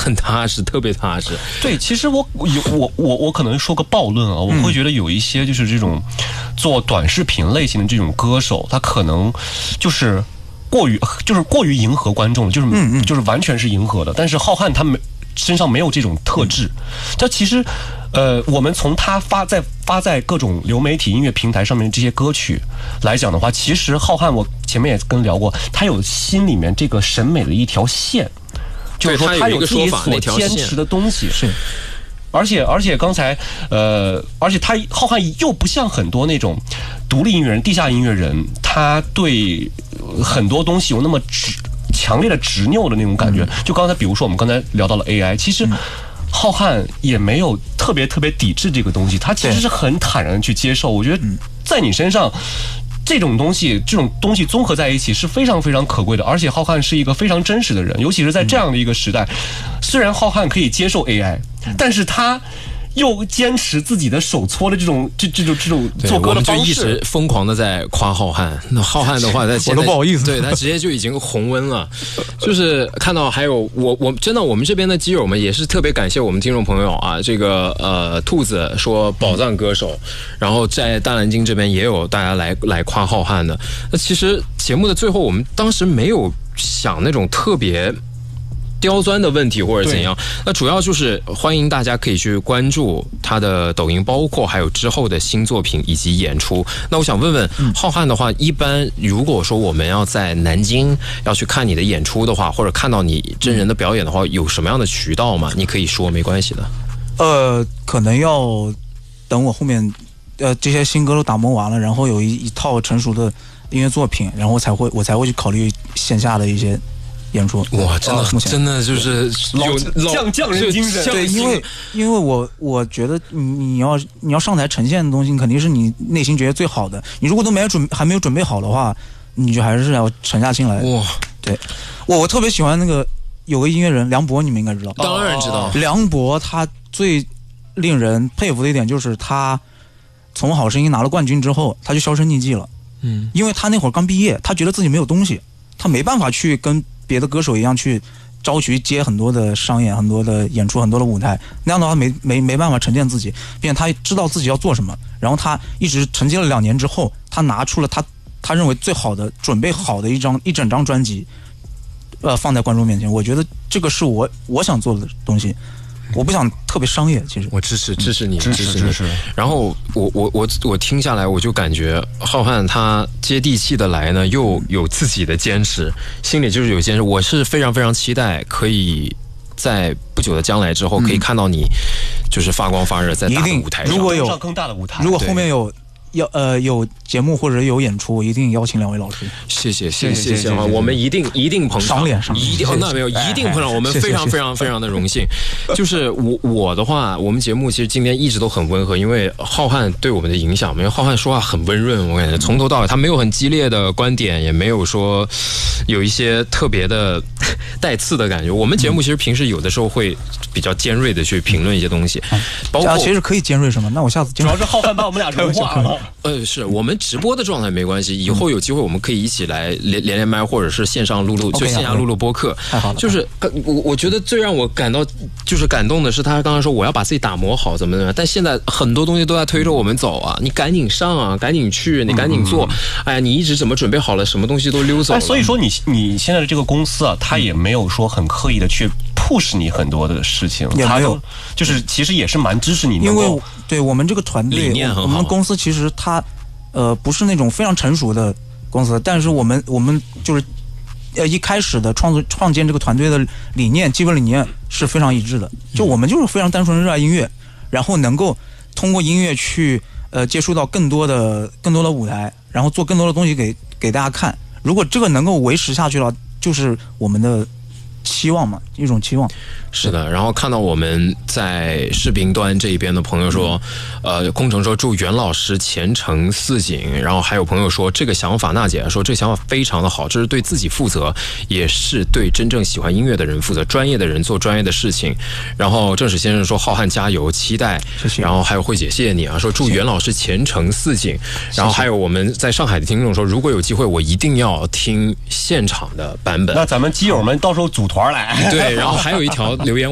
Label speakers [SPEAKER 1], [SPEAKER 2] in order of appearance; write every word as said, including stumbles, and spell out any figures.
[SPEAKER 1] 很踏实，特别踏实。
[SPEAKER 2] 对，其实我有我我我可能说个暴论啊，我会觉得有一些就是这种做短视频类型的这种歌手，他可能就是过于就是过于迎合观众，就是嗯嗯就是完全是迎合的。但是浩瀚他没身上没有这种特质，他其实呃，我们从他发在发在各种流媒体音乐平台上面这些歌曲来讲的话，其实浩瀚我前面也跟聊过，他有心里面这个审美的一条线。就是说他有自己所坚持的东西，是，而且而且刚才呃，而且他浩瀚又不像很多那种独立音乐人、地下音乐人，他对很多东西有那么执强烈的执拗的那种感觉。就刚才比如说我们刚才聊到了 A I， 其实浩瀚也没有特别特别抵制这个东西，他其实是很坦然去接受。我觉得在你身上。这种东西，这种东西综合在一起是非常非常可贵的，而且浩瀚是一个非常真实的人，尤其是在这样的一个时代，虽然浩瀚可以接受 A I， 但是他又坚持自己的手搓的这种这这种这种做歌的方式，
[SPEAKER 1] 我们就一直疯狂的在夸浩瀚。那浩瀚的话，他
[SPEAKER 3] 我都不好意思，
[SPEAKER 1] 对他直接就已经红温了。就是看到还有我我真的我们这边的基友们也是特别感谢我们听众朋友啊，这个呃兔子说宝藏歌手，然后在大南京这边也有大家来来夸浩瀚的。那其实节目的最后，我们当时没有想那种特别刁钻的问题或者怎样，那主要就是欢迎大家可以去关注他的抖音，包括还有之后的新作品以及演出。那我想问问浩瀚的话，一般如果说我们要在南京要去看你的演出的话，或者看到你真人的表演的话，有什么样的渠道吗？你可以说，没关系的。
[SPEAKER 3] 呃，可能要等我后面呃这些新歌都打磨完了，然后有一一套成熟的音乐作品，然后才会我才会去考虑线下的一些演出。
[SPEAKER 1] 哇，真的、呃、真的就是有
[SPEAKER 2] 匠匠人精神。
[SPEAKER 3] 对，因为因为我我觉得你你要你要上台呈现的东西，肯定是你内心觉得最好的。你如果都没有准还没有准备好的话，你就还是要沉下心来。
[SPEAKER 1] 哇，
[SPEAKER 3] 对，我我特别喜欢那个有个音乐人梁博，你们应该知道。
[SPEAKER 1] 当然知道。
[SPEAKER 3] 梁博他最令人佩服的一点就是他从《好声音》拿了冠军之后，他就销声匿迹了。嗯，因为他那会儿刚毕业，他觉得自己没有东西，他没办法去跟别的歌手一样去招去接很多的商演、很多的演出、很多的舞台，那样的话没没没办法沉淀自己，并且他知道自己要做什么。然后他一直沉寂了两年之后，他拿出了他他认为最好的、准备好的一张一整张专辑，呃，放在观众面前。我觉得这个是我我想做的东西。我不想特别商业，其实
[SPEAKER 1] 我支持支持你，
[SPEAKER 2] 支持支持。
[SPEAKER 1] 然后我我我我听下来，我就感觉浩瀚他接地气的来呢，又有自己的坚持，心里就是有坚持。我是非常非常期待，可以在不久的将来之后，可以看到你就是发光发热在大的舞台上，
[SPEAKER 3] 如果有
[SPEAKER 2] 上更大的舞台，
[SPEAKER 3] 如果后面有。要呃有节目或者有演出，一定邀请两位老师。
[SPEAKER 1] 谢谢谢谢谢谢啊！我们一定一定捧场，
[SPEAKER 3] 赏脸上
[SPEAKER 1] 一定哦，那没有一定捧场，我们非常非常非常的荣幸。就是我我的话，我们节目其实今天一直都很温和，因为浩瀚对我们的影响，因为浩瀚说话很温润，我感觉从头到尾他没有很激烈的观点，也没有说有一些特别的带刺的感觉。我们节目其实平时有的时候会比较尖锐的去评论一些东西，包括
[SPEAKER 3] 其实可以尖锐什么？那我下次
[SPEAKER 2] 主要是浩瀚把我们俩融化了。
[SPEAKER 1] 呃，是我们直播的状态没关系，以后有机会我们可以一起来连连连麦，或者是线上录录，就线下录录播客。
[SPEAKER 3] 太好了，
[SPEAKER 1] 就是我我觉得最让我感到就是感动的是，他刚刚说我要把自己打磨好，怎么怎么样，但现在很多东西都在推着我们走啊，你赶紧上啊，赶紧去，你赶紧做。哎呀，你一直怎么准备好了，什么东西都溜走了。
[SPEAKER 2] 所以说你你现在的这个公司啊，他也没有说很刻意的去push你很多的事情，
[SPEAKER 3] 也没有，
[SPEAKER 2] 就是其实也是蛮支持你。
[SPEAKER 3] 因为对我们这个团队，
[SPEAKER 1] 理念很好，
[SPEAKER 3] 我们公司其实它。呃，不是那种非常成熟的公司，但是我们我们就是呃一开始的创作创建这个团队的理念，基本理念是非常一致的。就我们就是非常单纯的热爱音乐，然后能够通过音乐去呃接触到更多的更多的舞台，然后做更多的东西给给大家看。如果这个能够维持下去了，就是我们的期望嘛，一种期望。
[SPEAKER 1] 是的，然后看到我们在视频端这一边的朋友说，呃，空城说祝袁老师前程似锦，然后还有朋友说这个想法，娜姐说这个想法非常的好，这是对自己负责，也是对真正喜欢音乐的人负责，专业的人做专业的事情。然后正史先生说浩瀚加油，期待。
[SPEAKER 3] 谢谢。
[SPEAKER 1] 然后还有慧姐，谢谢你啊，说祝袁老师前程似锦。然后还有我们在上海的听众说，如果有机会，我一定要听现场的版本。
[SPEAKER 2] 那咱们基友们到时候组团来。
[SPEAKER 1] 对，然后还有一条留言。